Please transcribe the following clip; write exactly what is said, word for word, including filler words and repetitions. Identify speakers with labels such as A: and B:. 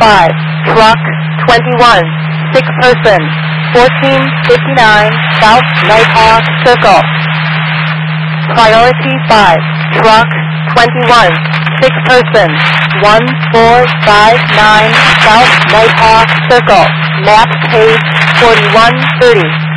A: five, truck twenty-one, six person, fourteen fifty-nine South Nighthawk Circle. Priority five, truck twenty-one, six person, one four five nine South Nighthawk Circle. Map page forty-one thirty.